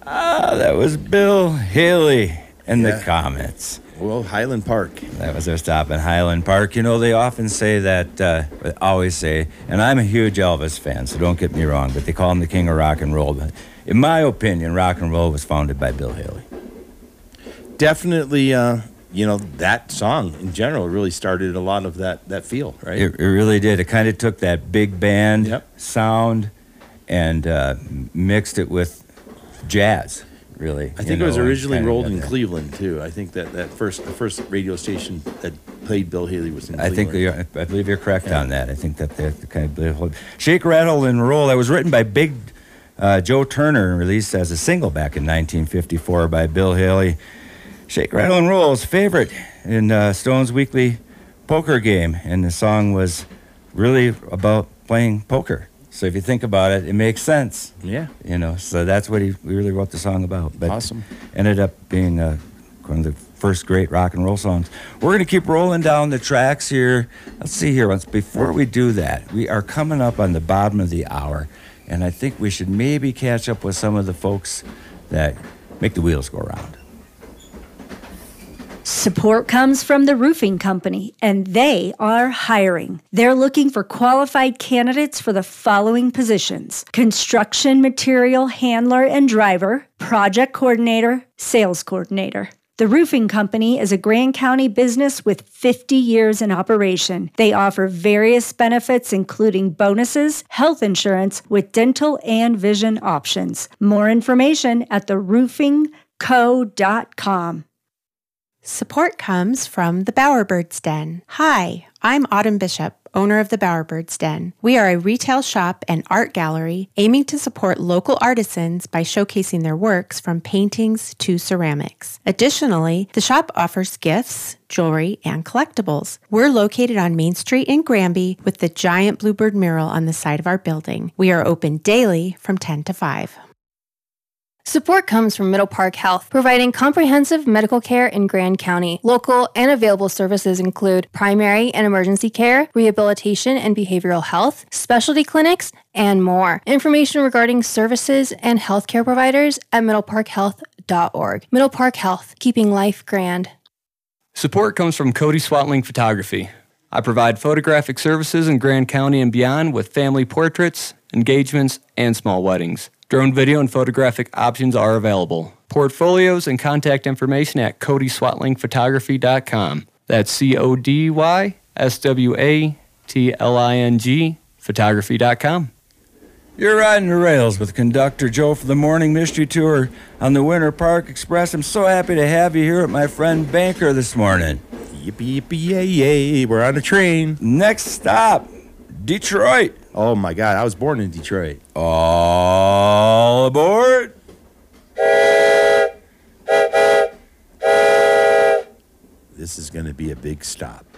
That was Bill Haley and the Comets. Well, Highland Park. That was their stop in Highland Park. You know, they often say that, always say, and I'm a huge Elvis fan, so don't get me wrong, but they call him the king of rock and roll. But in my opinion, rock and roll was founded by Bill Haley. Definitely, that song in general really started a lot of that feel, right? It really did. It kind of took that big band sound and mixed it with jazz. Really, I think it was originally rolled in Cleveland too. I think that the first radio station that played Bill Haley was in Cleveland. I believe you're correct on that. I think that the kind of Shake, Rattle, and Roll. That was written by Big Joe Turner and released as a single back in 1954 by Bill Haley. Shake, Rattle, and Roll is favorite in Stone's weekly poker game, and the song was really about playing poker. So if you think about it, it makes sense. Yeah. So that's what he really wrote the song about. But awesome. Ended up being one of the first great rock and roll songs. We're going to keep rolling down the tracks here. Let's see here. Before we do that, we are coming up on the bottom of the hour, and I think we should maybe catch up with some of the folks that make the wheels go round. Support comes from the roofing company, and they are hiring. They're looking for qualified candidates for the following positions: construction material handler and driver, project coordinator, sales coordinator. The roofing company is a Grand County business with 50 years in operation. They offer various benefits, including bonuses, health insurance with dental and vision options. More information at theroofingco.com. Support comes from the Bowerbirds Den. Hi, I'm Autumn Bishop, owner of the Bowerbirds Den. We are a retail shop and art gallery aiming to support local artisans by showcasing their works from paintings to ceramics. Additionally, the shop offers gifts, jewelry, and collectibles. We're located on Main Street in Granby with the giant bluebird mural on the side of our building. We are open daily from 10 to 5. Support comes from Middle Park Health, providing comprehensive medical care in Grand County. Local and available services include primary and emergency care, rehabilitation and behavioral health, specialty clinics, and more. Information regarding services and healthcare providers at middleparkhealth.org. Middle Park Health, keeping life grand. Support comes from Cody Swatling Photography. I provide photographic services in Grand County and beyond with family portraits, engagements, and small weddings. Drone video and photographic options are available. Portfolios and contact information at CodySwatlingPhotography.com. That's CodySwatling, photography.com. You're riding the rails with conductor Joe for the morning mystery tour on the Winter Park Express. I'm so happy to have you here with my friend Banker this morning. Yippee, yippee, yay, yay. We're on a train. Next stop, Detroit. Oh, my God. I was born in Detroit. All aboard. This is going to be a big stop.